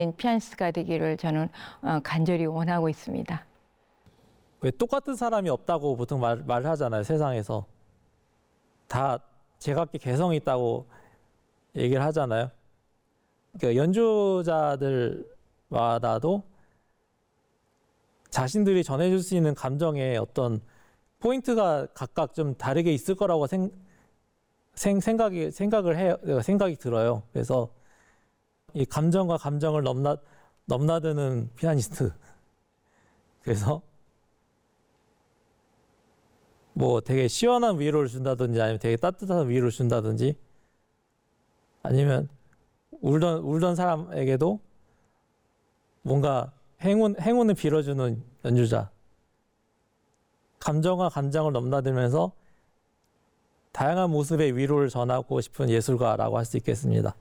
피아니스트가 되기를 저는 간절히 원하고 있습니다. 왜 똑같은 사람이 없다고 보통 말을 하잖아요. 세상에서. 다 제각기 개성이 있다고 얘기를 하잖아요. 그러니까 연주자들마다도 자신들이 전해줄 수 있는 감정의 어떤 포인트가 각각 좀 다르게 있을 거라고 생각이 들어요. 그래서 이 감정과 감정을 넘나드는 피아니스트. 그래서 뭐 되게 시원한 위로를 준다든지 아니면 되게 따뜻한 위로를 준다든지 아니면 울던 사람에게도 뭔가 행운을 빌어주는 연주자. 감정과 감정을 넘나들면서 다양한 모습의 위로를 전하고 싶은 예술가라고 할 수 있겠습니다.